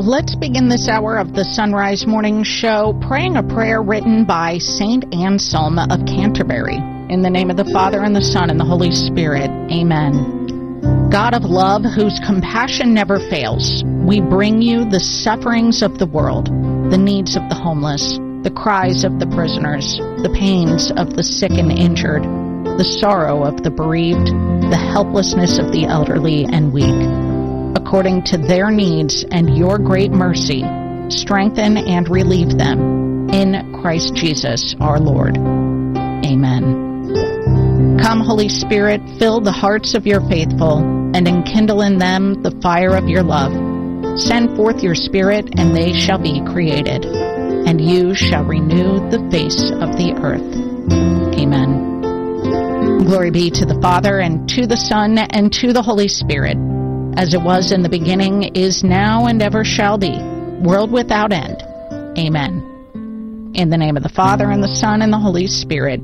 Let's begin this hour of the Sunrise Morning Show praying a prayer written by St. Anselm of Canterbury. In the name of the Father, and the Son, and the Holy Spirit. Amen. God of love, whose compassion never fails, we bring you the sufferings of the world, the needs of the homeless, the cries of the prisoners, the pains of the sick and injured, the sorrow of the bereaved, the helplessness of the elderly and weak. According to their needs and your great mercy, strengthen and relieve them. In Christ Jesus our Lord. Amen. Come, Holy Spirit, fill the hearts of your faithful, and enkindle in them the fire of your love. Send forth your Spirit, and they shall be created, and you shall renew the face of the earth. Amen. Glory be to the Father, and to the Son, and to the Holy Spirit, as it was in the beginning, is now, and ever shall be, world without end. Amen. In the name of the Father, and the Son, and the Holy Spirit.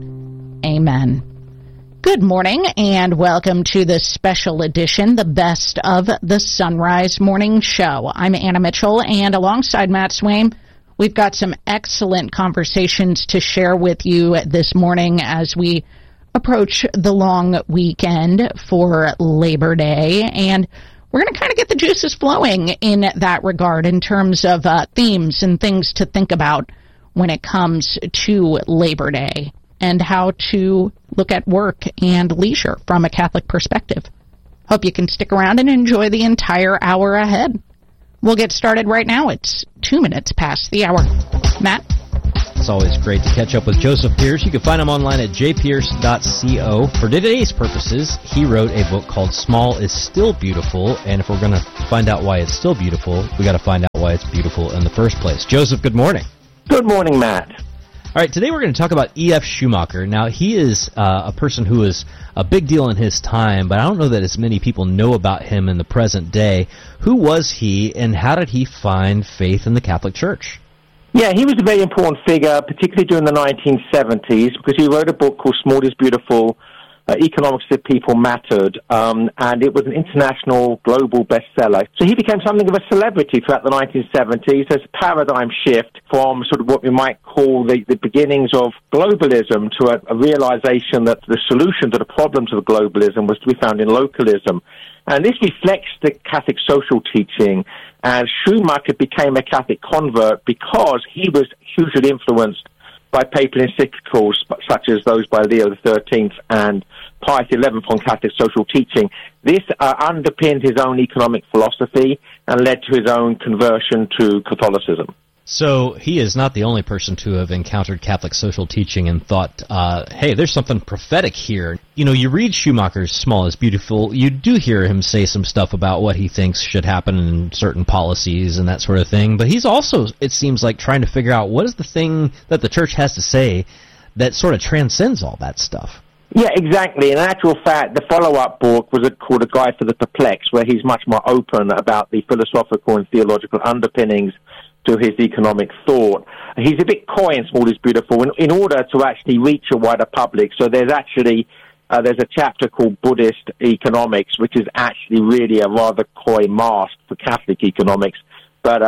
Amen. Good morning, and welcome to this special edition, the best of the Sunrise Morning Show. I'm Anna Mitchell, and alongside Matt Swaim, we've got some excellent conversations to share with you this morning as we approach the long weekend for Labor Day, and we're going to kind of get the juices flowing in that regard in terms of themes and things to think about when it comes to Labor Day and how to look at work and leisure from a Catholic perspective. Hope you can stick around and enjoy the entire hour ahead. We'll get started right now. It's 2 minutes past the hour. Matt? It's always great to catch up with Joseph Pearce. You can find him online at jpearce.co. For today's purposes, he wrote a book called Small is Still Beautiful, and if we're going to find out why it's still beautiful, we got to find out why it's beautiful in the first place. Joseph, good morning. Good morning, Matt. All right, today we're going to talk about E.F. Schumacher. Now, he is a person who is a big deal in his time, but I don't know that as many people know about him in the present day. Who was he, and how did he find faith in the Catholic Church? Yeah, he was a very important figure, particularly during the 1970s, because he wrote a book called Small is Beautiful, Economics of People Mattered, and it was an international, global bestseller. So he became something of a celebrity throughout the 1970s. There's a paradigm shift from sort of what we might call the beginnings of globalism to a realization that the solution to the problems of globalism was to be found in localism. And this reflects the Catholic social teaching, and Schumacher became a Catholic convert because he was hugely influenced by papal encyclicals such as those by Leo XIII and Pius XI on Catholic social teaching. This underpinned his own economic philosophy and led to his own conversion to Catholicism. So he is not the only person to have encountered Catholic social teaching and thought, hey, there's something prophetic here. You know, you read Schumacher's Small is Beautiful, you do hear him say some stuff about what he thinks should happen in certain policies and that sort of thing, but he's also, it seems like, trying to figure out what is the thing that the church has to say that sort of transcends all that stuff. Yeah, exactly. In actual fact, the follow-up book was called A Guide for the Perplexed, where he's much more open about the philosophical and theological underpinnings to his economic thought. He's a bit coy in Small is Beautiful in order to actually reach a wider public. So there's actually there's a chapter called Buddhist Economics, which is actually really a rather coy mask for Catholic economics. But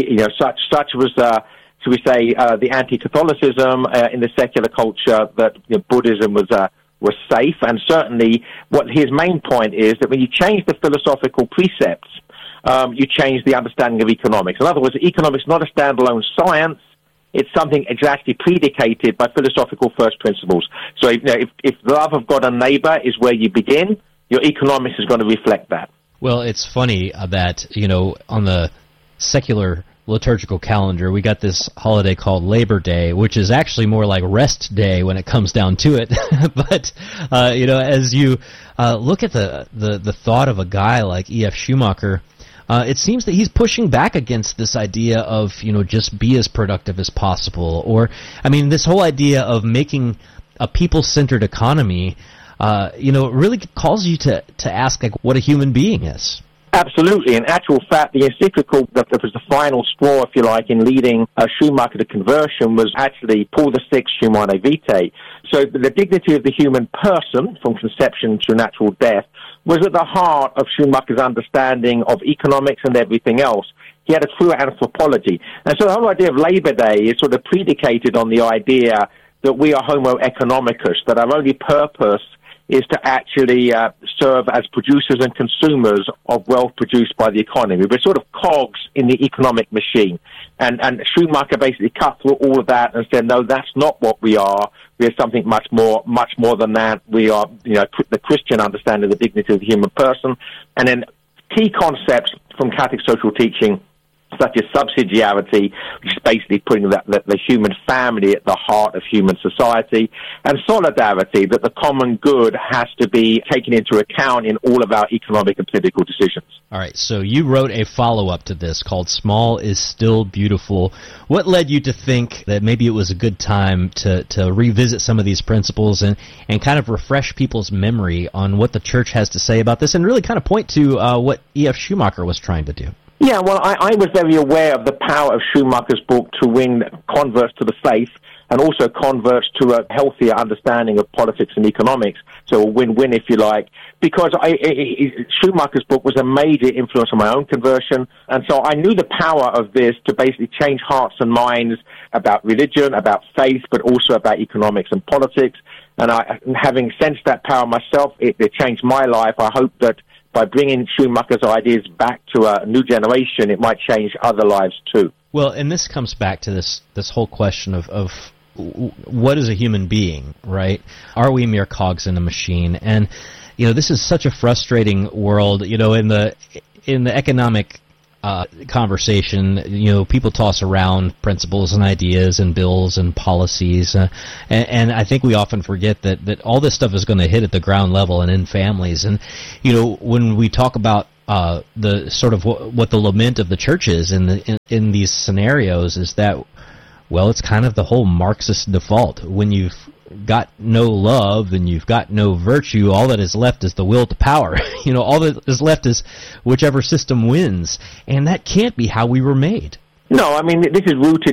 such was should we say the anti-Catholicism in the secular culture that Buddhism was safe. And certainly what his main point is that when you change the philosophical precepts, you change the understanding of economics. In other words, economics is not a standalone science. It's something exactly predicated by philosophical first principles. So if the love of God and neighbor is where you begin, your economics is going to reflect that. Well, it's funny that, on the secular liturgical calendar, we got this holiday called Labor Day, which is actually more like rest day when it comes down to it. But, as you look at the thought of a guy like E.F. Schumacher, it seems that he's pushing back against this idea of, just be as productive as possible. Or, this whole idea of making a people-centered economy, really calls you to ask, what a human being is. Absolutely. In actual fact, the encyclical that was the final straw, if you like, in leading Schumacher to conversion was actually Paul VI, Humanae Vitae. So the dignity of the human person, from conception to natural death, was at the heart of Schumacher's understanding of economics and everything else. He had a true anthropology. And so the whole idea of Labor Day is sort of predicated on the idea that we are homo economicus, that our only purpose is to actually serve as producers and consumers of wealth produced by the economy. We're sort of cogs in the economic machine. And Schumacher basically cut through all of that and said, no, that's not what we are. We are something much more than that. We are, the Christian understanding of the dignity of the human person. And then key concepts from Catholic social teaching, such as subsidiarity, which is basically putting the human family at the heart of human society, and solidarity, that the common good has to be taken into account in all of our economic and political decisions. All right, so you wrote a follow-up to this called Small is Still Beautiful. What led you to think that maybe it was a good time to revisit some of these principles and kind of refresh people's memory on what the church has to say about this, and really kind of point to what E.F. Schumacher was trying to do? Yeah, well, I was very aware of the power of Schumacher's book to win converts to the faith and also converts to a healthier understanding of politics and economics, so a win-win, if you like, because Schumacher's book was a major influence on my own conversion, and so I knew the power of this to basically change hearts and minds about religion, about faith, but also about economics and politics, and having sensed that power myself, it changed my life. I hope that by bringing Schumacher's ideas back to a new generation, it might change other lives too. Well, and this comes back to this whole question of what is a human being, right? Are we mere cogs in a machine? And this is such a frustrating world. In the economic conversation, people toss around principles and ideas and bills and policies, and I think we often forget that all this stuff is going to hit at the ground level and in families. And when we talk about the sort of what the lament of the church is in these scenarios, is that, well, it's kind of the whole Marxist default. When you've got no love and you've got no virtue, all that is left is the will to power. All that is left is whichever system wins, and that can't be how we were made. No, I mean, this is rooted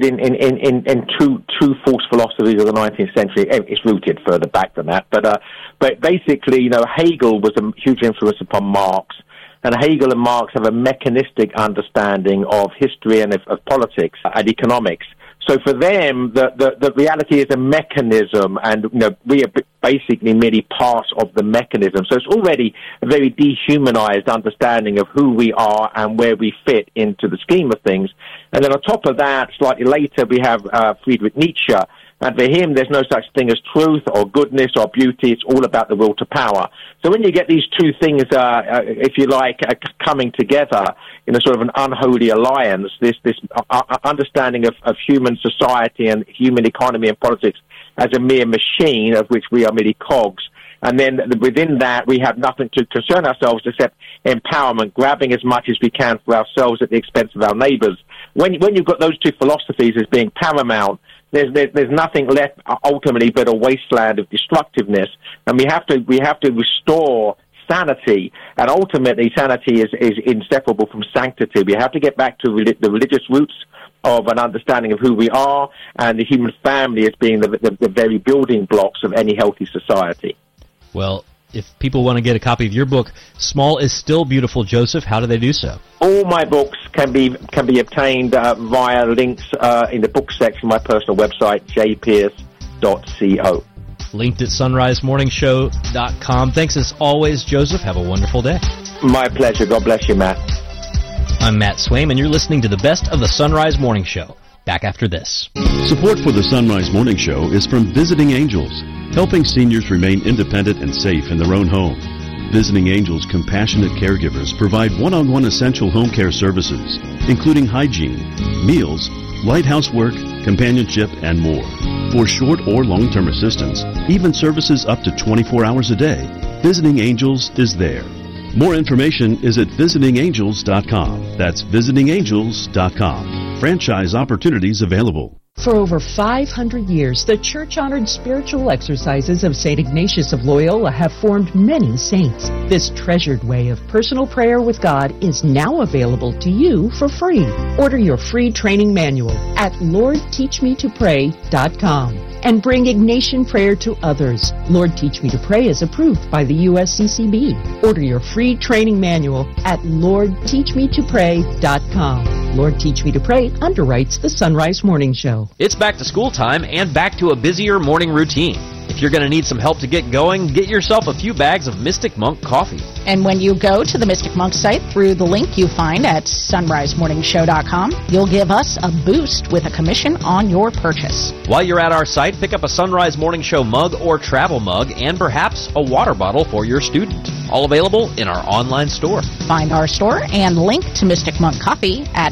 in two false philosophies of the 19th century. It's rooted further back than that, but basically, Hegel was a huge influence upon Marx, and Hegel and Marx have a mechanistic understanding of history and of politics and economics. So for them, the reality is a mechanism, and we are basically merely parts of the mechanism. So it's already a very dehumanized understanding of who we are and where we fit into the scheme of things. And then on top of that, slightly later, we have Friedrich Nietzsche. And for him, there's no such thing as truth or goodness or beauty. It's all about the will to power. So when you get these two things, if you like, coming together in a sort of an unholy alliance, this understanding of human society and human economy and politics as a mere machine of which we are merely cogs, and then within that we have nothing to concern ourselves except empowerment, grabbing as much as we can for ourselves at the expense of our neighbors. When you've got those two philosophies as being paramount, there's nothing left ultimately but a wasteland of destructiveness, and we have to restore sanity, and ultimately sanity is inseparable from sanctity. We have to get back to the religious roots of an understanding of who we are, and the human family as being the very building blocks of any healthy society. Well, if people want to get a copy of your book, Small is Still Beautiful, Joseph, how do they do so? All my books can be obtained via links in the book section of my personal website, jpierce.co. Linked at sunrisemorningshow.com. Thanks as always, Joseph. Have a wonderful day. My pleasure. God bless you, Matt. I'm Matt Swaim, and you're listening to the best of the Sunrise Morning Show. Back after this. Support for the Sunrise Morning Show is from Visiting Angels, helping seniors remain independent and safe in their own home. Visiting Angels compassionate caregivers provide one-on-one essential home care services, including hygiene, meals, light housework, companionship, and more. For short or long-term assistance, even services up to 24 hours a day, Visiting Angels is there. More information is at visitingangels.com. That's visitingangels.com. Franchise opportunities available. For over 500 years, the church-honored spiritual exercises of St. Ignatius of Loyola have formed many saints. This treasured way of personal prayer with God is now available to you for free. Order your free training manual at LordTeachMeToPray.com and bring Ignatian prayer to others. Lord Teach Me to Pray is approved by the USCCB. Order your free training manual at LordTeachMeToPray.com. Lord Teach Me to Pray underwrites the Sunrise Morning Show. It's back to school time and back to a busier morning routine. If you're going to need some help to get going, get yourself a few bags of Mystic Monk coffee. And when you go to the Mystic Monk site through the link you find at sunrisemorningshow.com, you'll give us a boost with a commission on your purchase. While you're at our site, pick up a Sunrise Morning Show mug or travel mug and perhaps a water bottle for your student. All available in our online store. Find our store and link to Mystic Monk Coffee at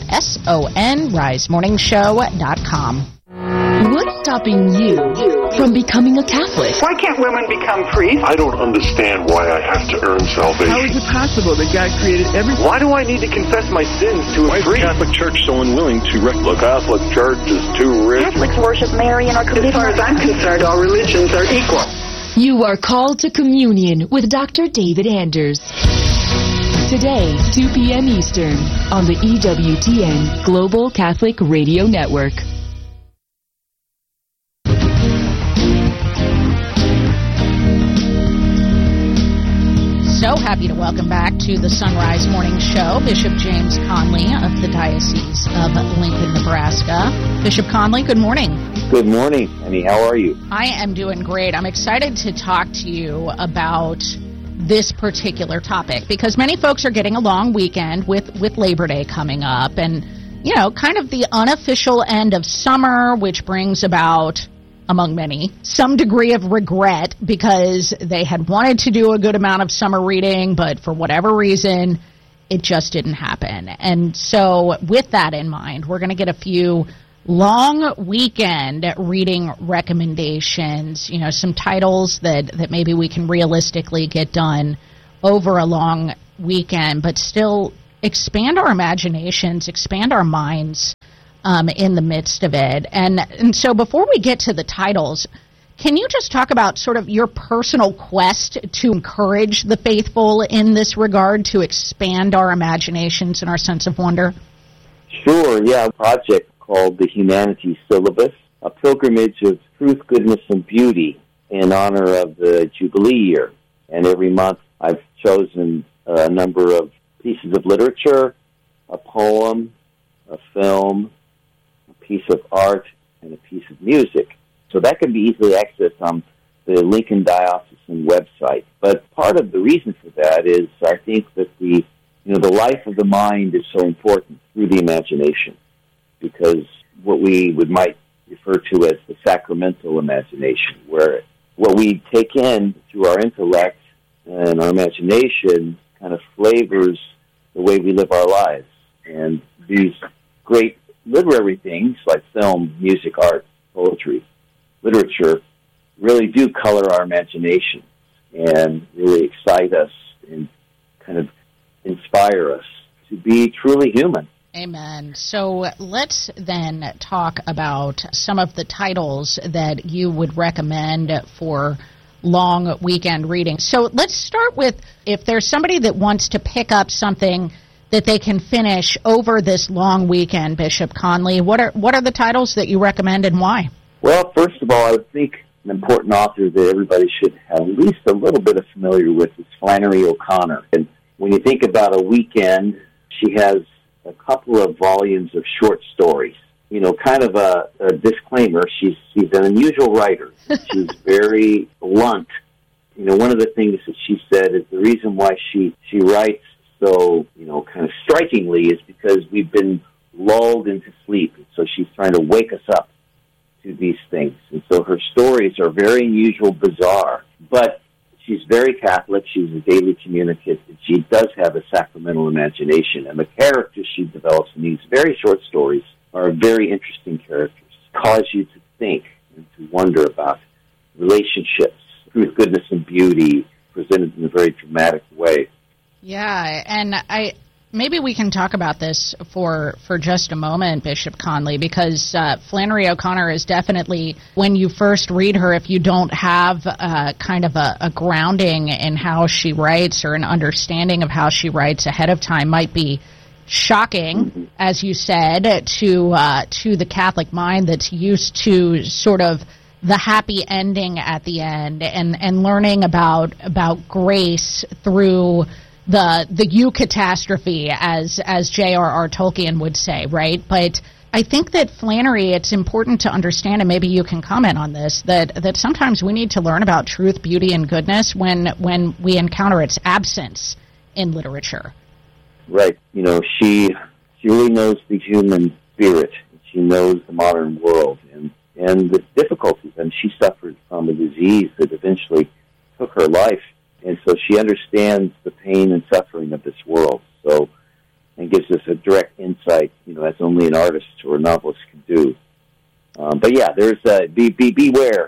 sonrisemorningshow.com. What's stopping you from becoming a Catholic? Why can't women become priests? I don't understand why I have to earn salvation. How is it possible that God created everything? Why do I need to confess my sins to a priest? Why is the Catholic Church so unwilling to The Catholic Church is too rich. Catholics worship Mary and are committed. As far as I'm concerned, all religions are equal. You are called to communion with Dr. David Anders. Today, 2 p.m. Eastern, on the EWTN Global Catholic Radio Network. So happy to welcome back to the Sunrise Morning Show Bishop James Conley of the Diocese of Lincoln, Nebraska. Bishop Conley, good morning. Good morning, Annie. How are you? I am doing great. I'm excited to talk to you about this particular topic because many folks are getting a long weekend with Labor Day coming up and, you know, kind of the unofficial end of summer, which brings about, among many, some degree of regret because they had wanted to do a good amount of summer reading, but for whatever reason, it just didn't happen. And so with that in mind, we're going to get a few long weekend reading recommendations, you know, some titles that maybe we can realistically get done over a long weekend, but still expand our imaginations, expand our minds in the midst of it. And so before we get to the titles, can you just talk about sort of your personal quest to encourage the faithful in this regard, to expand our imaginations and our sense of wonder? Sure, yeah. A project called the Humanities Syllabus, a pilgrimage of truth, goodness, and beauty in honor of the Jubilee year. And every month I've chosen a number of pieces of literature, a poem, a film, piece of art, and a piece of music. So that can be easily accessed on the Lincoln Diocesan website. But part of the reason for that is I think that the life of the mind is so important through the imagination, because what we might refer to as the sacramental imagination, where what we take in through our intellect and our imagination kind of flavors the way we live our lives. And these great literary things like film, music, art, poetry, literature really do color our imagination and really excite us and kind of inspire us to be truly human. Amen. So let's then talk about some of the titles that you would recommend for long weekend reading. So let's start with, if there's somebody that wants to pick up something that they can finish over this long weekend, Bishop Conley, what are the titles that you recommend and why? Well, first of all, I would think an important author that everybody should have at least a little bit of familiar with is Flannery O'Connor. And when you think about a weekend, she has a couple of volumes of short stories. You know, kind of a disclaimer, she's an unusual writer. She's very blunt. You know, one of the things that she said is the reason why she writes so, you know, kind of strikingly is because we've been lulled into sleep. So she's trying to wake us up to these things. And so her stories are very unusual, bizarre, but she's very Catholic. She's a daily communicant. She does have a sacramental imagination. And the characters she develops in these very short stories are very interesting characters. Cause you to think and to wonder about relationships, truth, goodness, and beauty presented in a very dramatic way. Yeah, and maybe we can talk about this for just a moment, Bishop Conley, because Flannery O'Connor is definitely, when you first read her, if you don't have kind of a grounding in how she writes or an understanding of how she writes ahead of time, might be shocking, as you said, to the Catholic mind that's used to sort of the happy ending at the end and learning about grace through the eucatastrophe, as J.R.R. Tolkien would say, right? But I think that Flannery, it's important to understand, and maybe you can comment on this, that sometimes we need to learn about truth, beauty, and goodness when we encounter its absence in literature. Right. You know, she really knows the human spirit. She knows the modern world and the difficulties. And she suffered from a disease that eventually took her life. And so she understands the pain and suffering of this world. So, and gives us a direct insight, you know, as only an artist or a novelist can do. But yeah, there's beware.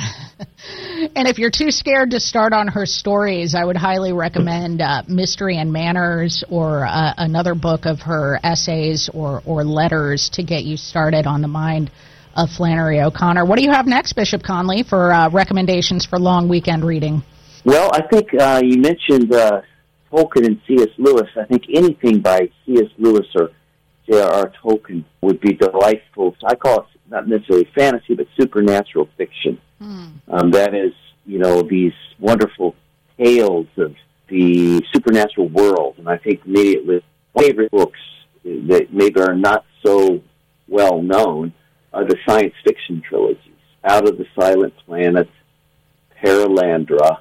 And if you're too scared to start on her stories, I would highly recommend Mystery and Manners, or another book of her essays or letters to get you started on the mind of Flannery O'Connor. What do you have next, Bishop Conley, for recommendations for long weekend reading? Well, I think you mentioned Tolkien and C.S. Lewis. I think anything by C.S. Lewis or J.R.R. Tolkien would be delightful. I call it not necessarily fantasy, but supernatural fiction. That is, you know, these wonderful tales of the supernatural world. And I think immediately favorite books that maybe are not so well known are the science fiction trilogies: Out of the Silent Planet, Paralandra,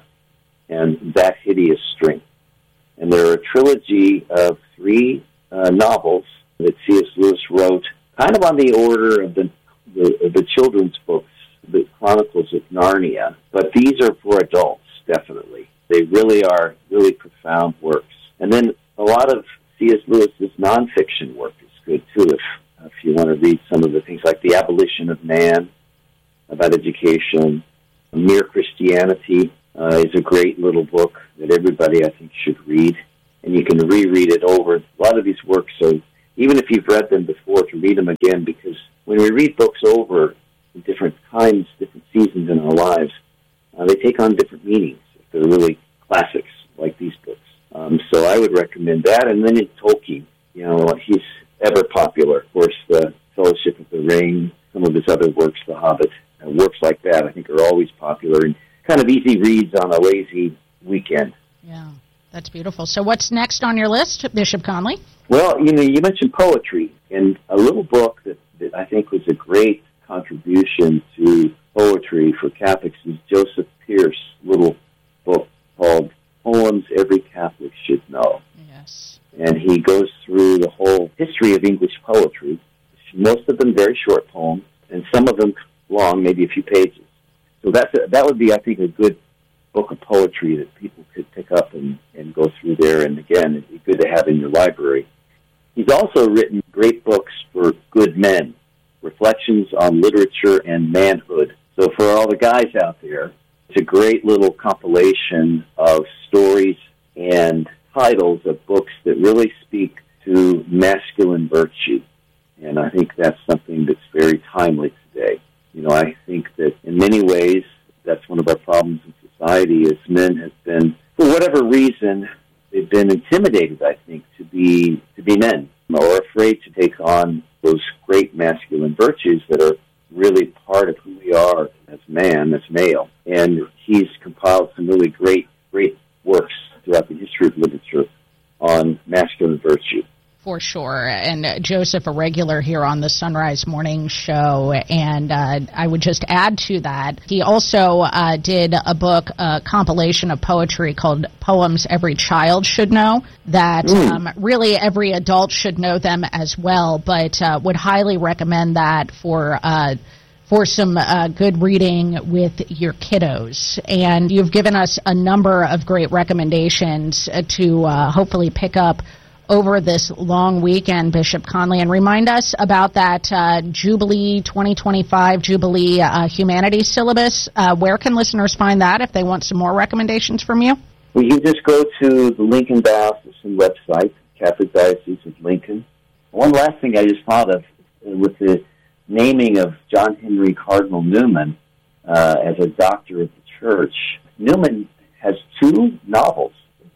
and That Hideous Strength. And they're a trilogy of 3 novels that C.S. Lewis wrote, kind of on the order of the children's books, the Chronicles of Narnia. But these are for adults, definitely. They really are really profound works. And then a lot of C.S. Lewis's nonfiction work is good, too, if you want to read some of the things like The Abolition of Man, about education. Mere Christianity is a great little book that everybody, I think, should read. And you can reread it over. A lot of these works, so even if you've read them before, to read them again, because when we read books over in different times, different seasons in our lives, they take on different meanings if they're really classics like these books. So I would recommend that. And then in Tolkien, you know, he's ever popular. Of course, the Fellowship of the Ring, some of his other works, The Hobbit, works like that, I think, are always popular and kind of easy reads on a lazy weekend. Yeah, that's beautiful. So what's next on your list, Bishop Conley? Well, you know, you mentioned poetry, and a little book that I think was a great contribution to poetry for Catholics is Joseph Pierce's little book called Poems Every Catholic Should Know. Yes. And he goes through the whole history of English poetry, most of them very short poems, and some of them long, maybe a few pages. So that would be, I think, a good book of poetry that people could pick up and go through there. And again, it'd be good to have in your library. He's also written great books for good men, Reflections on Literature and Manhood. So for all the guys out there, it's a great little compilation of stories and titles of books that really speak to masculine virtue. And I think that's something that's very timely today. You know, I think that in many ways, that's one of our problems in society is men have been, for whatever reason, they've been intimidated, I think, to be men, or afraid to take on those great masculine virtues that are really part of who we are as man, as male. And he's compiled some really great works throughout the history of literature on masculine virtue. For sure. And Joseph, a regular here on the Sunrise Morning Show, and I would just add to that, he also did a book, a compilation of poetry called Poems Every Child Should Know, that really every adult should know them as well, but would highly recommend that for some good reading with your kiddos. And you've given us a number of great recommendations to hopefully pick up over this long weekend, Bishop Conley, and remind us about that Jubilee 2025 Jubilee Humanities syllabus. Where can listeners find that if they want some more recommendations from you? Well, you just go to the Lincoln Diocesan website, Catholic Diocese of Lincoln. One last thing I just thought of with the naming of John Henry Cardinal Newman as a doctor of the Church. Newman has 2 novels.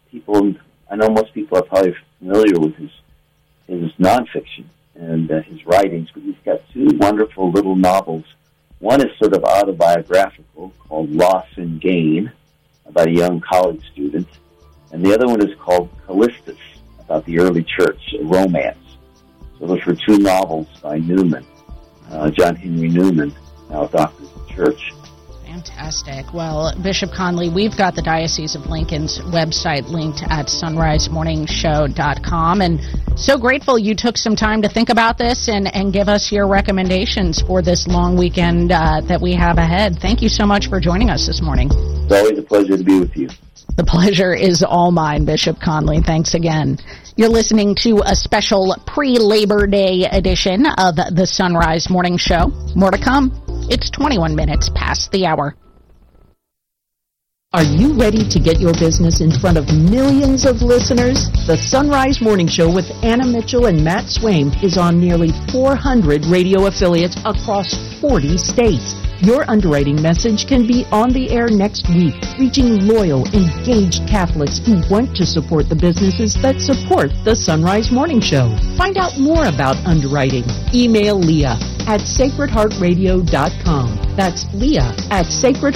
I know most people are probably familiar with his nonfiction and his writings, but he's got 2 wonderful little novels. One is sort of autobiographical, called Loss and Gain, about a young college student, and the other one is called Callistus, about the early church, a romance. So those were two novels by Newman, John Henry Newman, now a doctor of the church. Fantastic. Well, Bishop Conley, we've got the Diocese of Lincoln's website linked at sunrisemorningshow.com, and so grateful you took some time to think about this and give us your recommendations for this long weekend that we have ahead. Thank you so much for joining us this morning. It's always a pleasure to be with you. The pleasure is all mine, Bishop Conley. Thanks again. You're listening to a special pre-Labor Day edition of the Sunrise Morning Show. More to come. It's 21 minutes past the hour. Are you ready to get your business in front of millions of listeners? The Sunrise Morning Show with Anna Mitchell and Matt Swaim is on nearly 400 radio affiliates across 40 states. Your underwriting message can be on the air next week, reaching loyal, engaged Catholics who want to support the businesses that support the Sunrise Morning Show. Find out more about underwriting. Email Leah at sacredheartradio.com. That's Leah at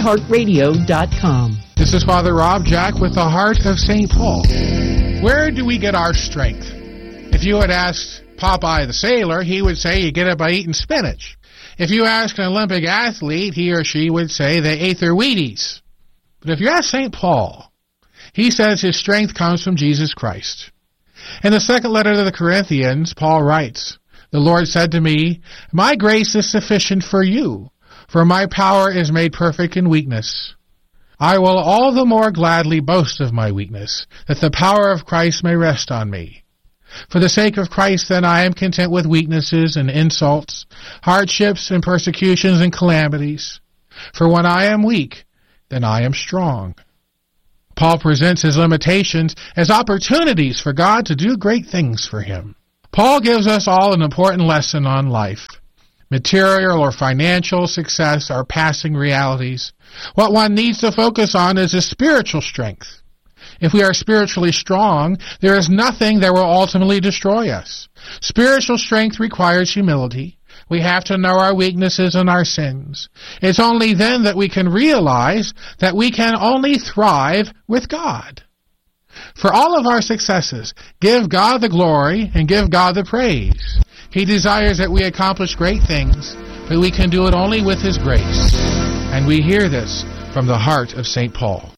sacredheartradio.com. This is Father Rob Jack with the Heart of St. Paul. Where do we get our strength? If you had asked Popeye the sailor, he would say you get it by eating spinach. If you ask an Olympic athlete, he or she would say they ate their Wheaties. But if you ask St. Paul, he says his strength comes from Jesus Christ. In the second letter to the Corinthians, Paul writes, "The Lord said to me, my grace is sufficient for you, for my power is made perfect in weakness. I will all the more gladly boast of my weakness, that the power of Christ may rest on me. For the sake of Christ, then, I am content with weaknesses and insults, hardships and persecutions and calamities. For when I am weak, then I am strong." Paul presents his limitations as opportunities for God to do great things for him. Paul gives us all an important lesson on life. Material or financial success are passing realities. What one needs to focus on is his spiritual strength. If we are spiritually strong, there is nothing that will ultimately destroy us. Spiritual strength requires humility. We have to know our weaknesses and our sins. It's only then that we can realize that we can only thrive with God. For all of our successes, give God the glory and give God the praise. He desires that we accomplish great things, but we can do it only with His grace. And we hear this from the heart of St. Paul.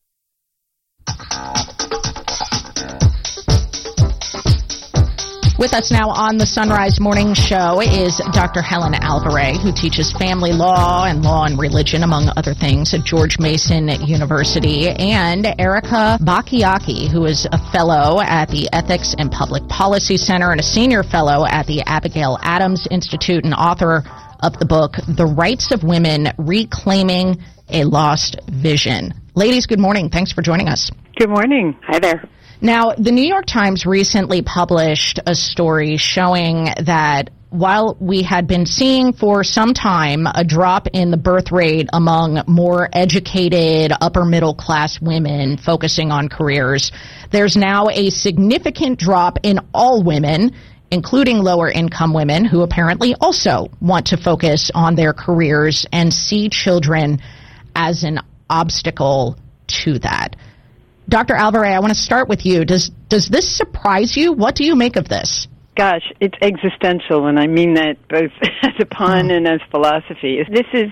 With us now on the Sunrise Morning Show is Dr. Helen Alvarez, who teaches family law and religion, among other things, at George Mason University, and Erica Bacchiacchi, who is a fellow at the Ethics and Public Policy Center and a senior fellow at the Abigail Adams Institute and author of the book, The Rights of Women, Reclaiming a Lost Vision. Ladies, good morning. Thanks for joining us. Good morning. Hi there. Now, the New York Times recently published a story showing that while we had been seeing for some time a drop in the birth rate among more educated, upper-middle-class women focusing on careers, there's now a significant drop in all women, including lower-income women, who apparently also want to focus on their careers and see children as an obstacle to that. Dr. Alvarez, I want to start with you. Does this surprise you? What do you make of this? Gosh, it's existential, and I mean that both as a pun and as philosophy. This is,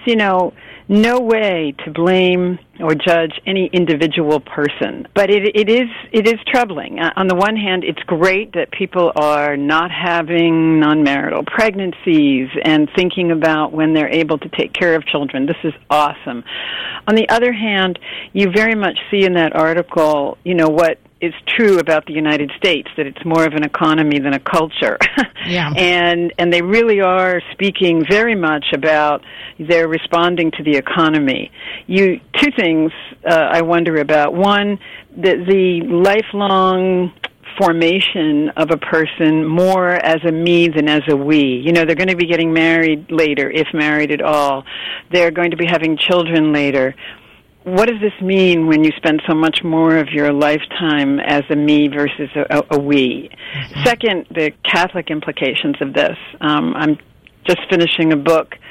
no way to blame or judge any individual person, but it is troubling. On the one hand, it's great that people are not having non-marital pregnancies and thinking about when they're able to take care of children. This is awesome. On the other hand, you very much see in that article, what is true about the United States, that it's more of an economy than a culture. Yeah. And they really are speaking very much about their responding to the economy. Two things I wonder about. One, the lifelong formation of a person more as a me than as a we. They're going to be getting married later, if married at all. They're going to be having children later. What does this mean when you spend so much more of your lifetime as a me versus a we? Mm-hmm. Second, the Catholic implications of this. I'm just finishing a book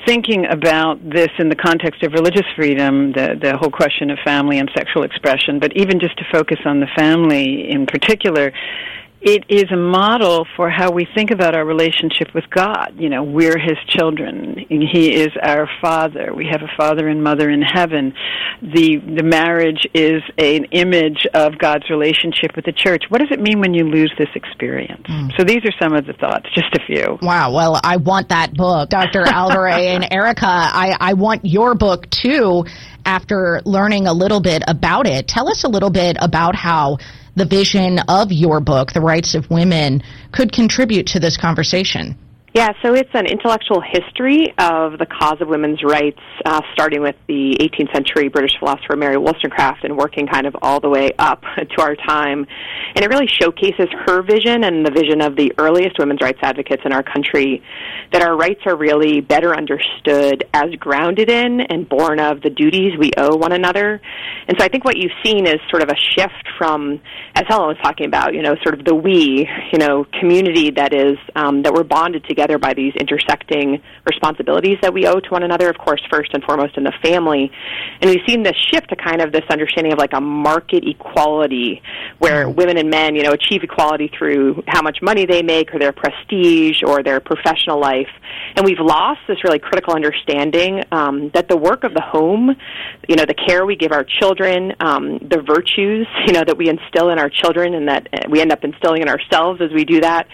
thinking about this in the context of religious freedom, the whole question of family and sexual expression, but even just to focus on the family in particular, it is a model for how we think about our relationship with God. You know, we're His children. He is our Father. We have a Father and Mother in heaven. The marriage is an image of God's relationship with the church. What does it mean when you lose this experience? So these are some of the thoughts, just a few. Wow. Well, I want that book, Dr. Alvarez. And Erica, I want your book, too, after learning a little bit about it. Tell us a little bit about how the vision of your book, The Rights of Women, could contribute to this conversation. Yeah, so it's an intellectual history of the cause of women's rights, starting with the 18th century British philosopher Mary Wollstonecraft and working kind of all the way up to our time. And it really showcases her vision and the vision of the earliest women's rights advocates in our country, that our rights are really better understood as grounded in and born of the duties we owe one another. And so I think what you've seen is sort of a shift from, as Helen was talking about, sort of the we, community that is, that we're bonded together by these intersecting responsibilities that we owe to one another, of course, first and foremost in the family. And we've seen this shift to kind of this understanding of like a market equality where women and men, achieve equality through how much money they make or their prestige or their professional life. And we've lost this really critical understanding that the work of the home, the care we give our children, the virtues, that we instill in our children and that we end up instilling in ourselves as we do that,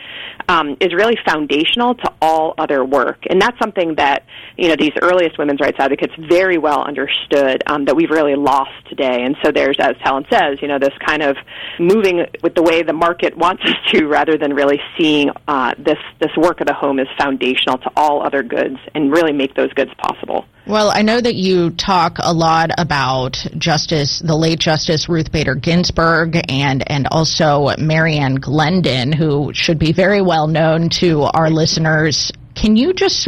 is really foundational to all other work. And that's something that, these earliest women's rights advocates very well understood, that we've really lost today. And so there's, as Helen says, this kind of moving with the way the market wants us to, rather than really seeing this work of the home as foundational to all other goods and really make those goods possible. Well, I know that you talk a lot about the late Justice Ruth Bader Ginsburg and also Marianne Glendon, who should be very well known to our listeners. Can you just